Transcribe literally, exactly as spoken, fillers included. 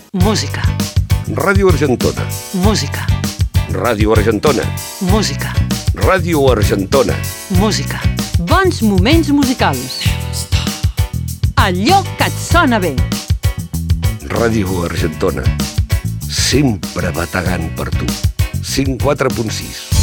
Música. Ràdio Argentona. Música. Ràdio Argentona. Música. Ràdio Argentona. Música. Bons moments musicals. Allò que et sona bé. Ràdio Argentona. Sempre bategant per tu. cent quatre punt sis.